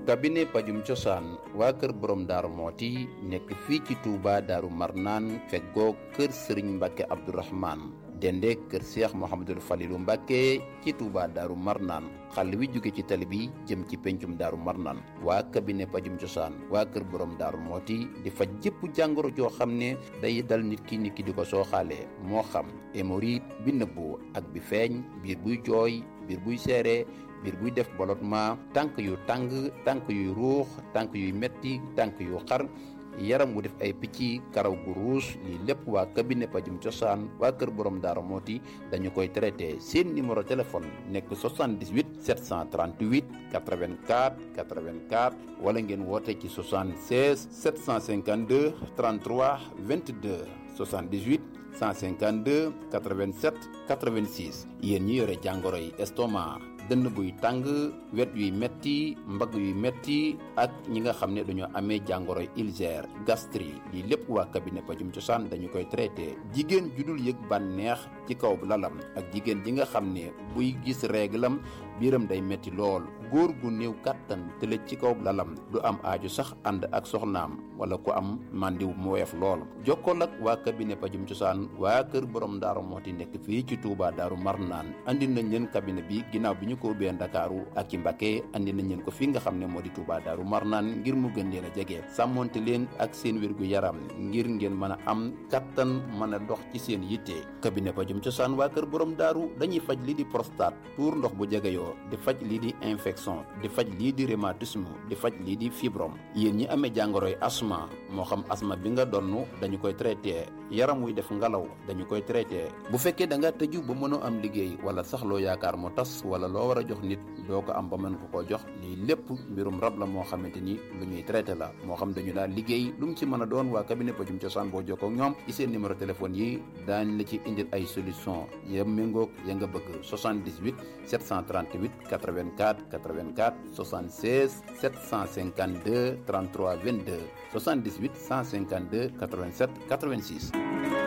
cabinet pajum cosaan waa kër borom daaru mooti nekk fii ci Touba daaru marnaan feggoo kër sëriñ Mbàkke Abdourahmane dende kër Cheikh Mouhamadul Falilou Mbàkke ci Touba daaru marnaan xàll wi jóge ci tali bi jëm ci pencum daaru marnaan waa cabinet pajum cosaan waa kër borom daaru mooti di faj jëpp jàngoro joo xam ne day dal nit ki di ko sooxaalee moo xam hémorroïde bi nëbbu ak bi feeñ biir buy jooy biir buy seere biir buy def ballottement tànk yu tàng tànk yuy ruux tànk yuy metti tànk yu xar yaram wu def ay picc karaw gu ruus lii lépp waa cabinet pajum cosaan waa kër borom daara mooti dañu koy traité seen numéro téléphone nekk 78 738 84 84 wala ngeen woote ci 76 752 33 22 78 152 87 86 yéen ñi yore jàngoro yi estomac dënn buy tàng wet yuy metti mbagg yuy metti ak ñi nga xam ne dañoo amee jàngoro yi ulcère gastrique lii lépp waa cabinet pajum cosaan dañu koy traité jigéen ju dul yëg bànneex ci kaw lalam ak jigéen ji nga xam ne buy gis réglam biiram day metti lool góor gu néew kàttan tëlëj ci kaw lalam du am aaju sax ànd ak soxnaam wala ku am màndiw mu weef lool jokkool ak waa cabinet pajum cosaan waa kër borom daaru mooti nekk fii ci Touba daaru marnaan andi nañ leen cabinet bi ginnaaw bi ñu ko ubbee Ndakaaru ak ci Mbacké andi nañ leen ko fi nga xam ne moo di Touba daaru marnaan ngir mu gën leen a jege sàmmonte leen ak seen wérgu yaram ngir ngeen mën a am kattan mën a dox ci seen yitte cabinet pajum cosaan waa kër borom daaru dañuy faj lii di prostate tuur ndox bu jegeyoo di faj lii di infection di faj lii di rhumatisme di faj lii di fibrome yéen ñi amee jàngoroy asma moo xam asma bi nga donnu dañu koy traité yaram wuy def ngalaw dañu koy traité bu fekkee da nga tëju ba mënoo am liggéey wala sax loo yaakaar mu tas wala loo war a jox nit doo ko am ba mën ko koo jox lii lépp mbirum rab la moo xamante ni lu ñuy traité la moo xam dañu daal liggéey lu mu ci mën a doon waa cabinet pajum cosaan boo jokkoo ak ñoom ci seen numéro téléphone yi daañ la ci indil ay solution ya méngoog ya nga bëgg 78 738 84 84 76 752 33 22 78 152 87 86